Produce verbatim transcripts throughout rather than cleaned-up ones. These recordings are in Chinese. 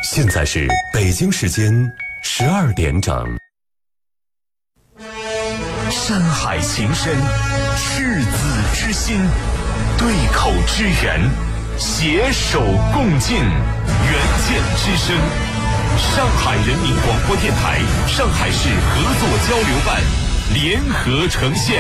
现在是北京时间十二点整。山海情深，赤子之心，对口支援，携手共进，援建之声。上海人民广播电台、上海市合作交流办联合呈现。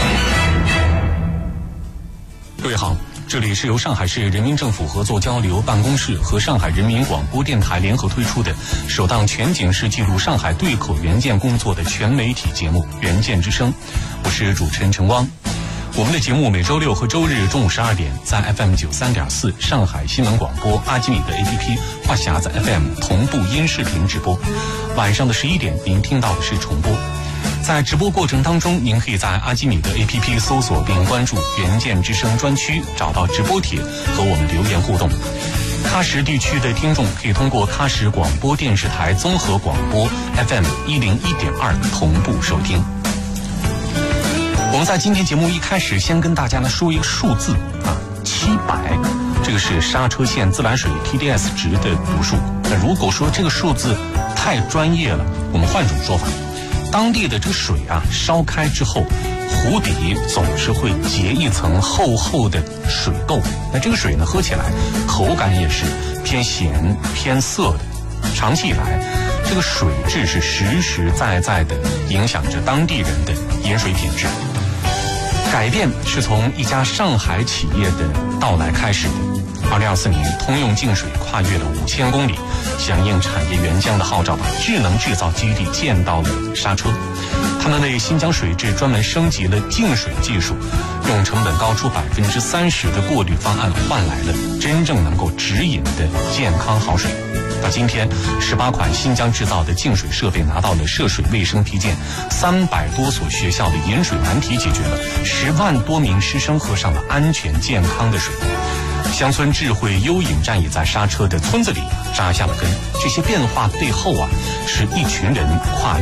各位好，这里是由上海市人民政府合作交流办公室和上海人民广播电台联合推出的首档全景式记录上海对口援建工作的全媒体节目《援建之声》，我是主持人陈光。我们的节目每周六和周日中午十二点在 F M 九三点四上海新闻广播阿基米德 A P P 话匣子 F M 同步音视频直播，晚上的十一点您听到的是重播。在直播过程当中，您可以在阿基米德 A P P 搜索并关注援建之声专区，找到直播帖和我们留言互动。喀什地区的听众可以通过喀什广播电视台综合广播 F M 一零一点二同步收听。我们在今天节目一开始先跟大家来说一个数字啊，七百，这个是刹车线自来水 T D S 值的读数。那如果说这个数字太专业了，我们换种说法，当地的这个水啊烧开之后，湖底总是会结一层厚厚的水垢。那这个水呢，喝起来口感也是偏咸偏涩的。长期以来，这个水质是实实在在的影响着当地人的饮水品质。改变是从一家上海企业的到来开始的。二零二四年，通用净水跨越了五千公里，响应产业援疆的号召，把智能制造基地建到了沙车。他们为新疆水质专门升级了净水技术，用成本高出百分之三十的过滤方案换来了真正能够直饮的健康好水。到今天，十八款新疆制造的净水设备拿到了涉水卫生批件，三百多所学校的饮水难题解决了，十万多名师生喝上了安全健康的水。乡村智慧优饮站也在沙车的村子里扎下了根。这些变化背后啊，是一群人跨